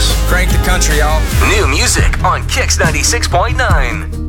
Crank the country, y'all. New music on Kix 96.9.